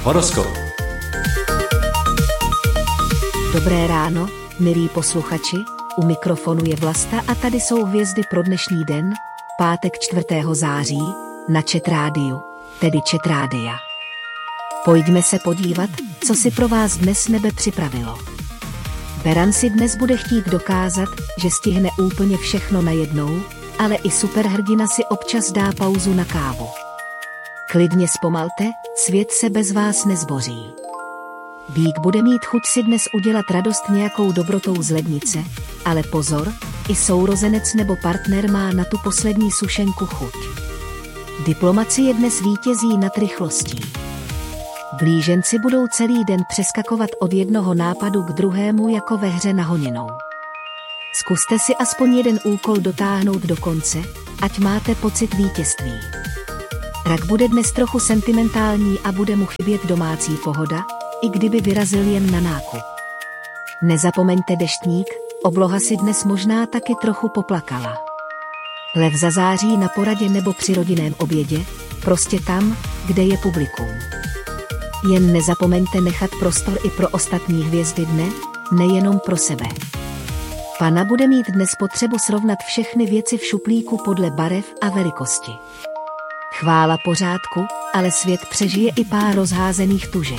Horoskop. Dobré ráno, milí posluchači, u mikrofonu je Vlasta a tady jsou hvězdy pro dnešní den, pátek 4. září, na Chat Rádiu, tedy Chat Rádia. Pojďme se podívat, co si pro vás dnes nebe připravilo. Beran si dnes bude chtít dokázat, že stihne úplně všechno najednou, ale i superhrdina si občas dá pauzu na kávu. Klidně zpomalte, svět se bez vás nezboří. Býk bude mít chuť si dnes udělat radost nějakou dobrotou z lednice, ale pozor, i sourozenec nebo partner má na tu poslední sušenku chuť. Diplomacie dnes vítězí nad rychlostí. Blíženci budou celý den přeskakovat od jednoho nápadu k druhému jako ve hře na honinou. Zkuste si aspoň jeden úkol dotáhnout do konce, ať máte pocit vítězství. Rak bude dnes trochu sentimentální a bude mu chybět domácí pohoda, i kdyby vyrazil jen na nákup. Nezapomeňte deštník, obloha si dnes možná taky trochu poplakala. Lev zazáří na poradě nebo při rodinném obědě, prostě tam, kde je publikum. Jen nezapomeňte nechat prostor i pro ostatní hvězdy dne, nejenom pro sebe. Pana bude mít dnes potřebu srovnat všechny věci v šuplíku podle barev a velikosti. Chvála pořádku, ale svět přežije i pár rozházených tužek.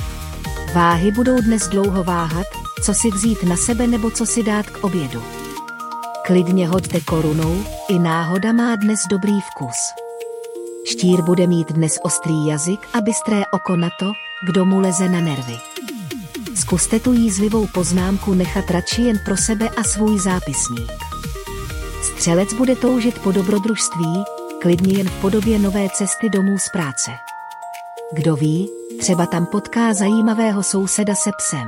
Váhy budou dnes dlouho váhat, co si vzít na sebe nebo co si dát k obědu. Klidně hoďte korunou, i náhoda má dnes dobrý vkus. Štír bude mít dnes ostrý jazyk a bystré oko na to, kdo mu leze na nervy. Zkuste tu jízlivou poznámku nechat radši jen pro sebe a svůj zápisník. Střelec bude toužit po dobrodružství, klidně jen v podobě nové cesty domů z práce. Kdo ví, třeba tam potká zajímavého souseda se psem.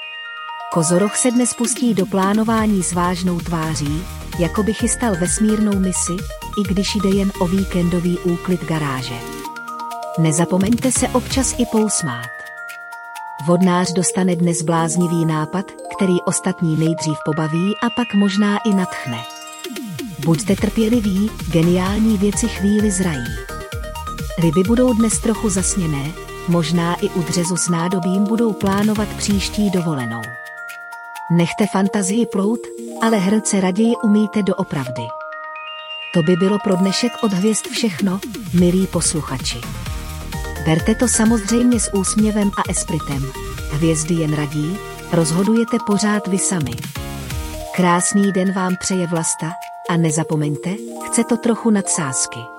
Kozoroh se dnes pustí do plánování s vážnou tváří, jako by chystal vesmírnou misi, i když jde jen o víkendový úklid garáže. Nezapomeňte se občas i pousmát. Vodnář dostane dnes bláznivý nápad, který ostatní nejdřív pobaví a pak možná i nadchne. Buďte trpěliví, geniální věci chvíli zrají. Ryby budou dnes trochu zasněné, možná i u dřezu s nádobím budou plánovat příští dovolenou. Nechte fantazii plout, ale hrnce raději umíte doopravdy. To by bylo pro dnešek od hvězd všechno, milí posluchači. Berte to samozřejmě s úsměvem a espritem. Hvězdy jen radí, rozhodujete pořád vy sami. Krásný den vám přeje Vlasta a nezapomeňte, chce to trochu nadsázky.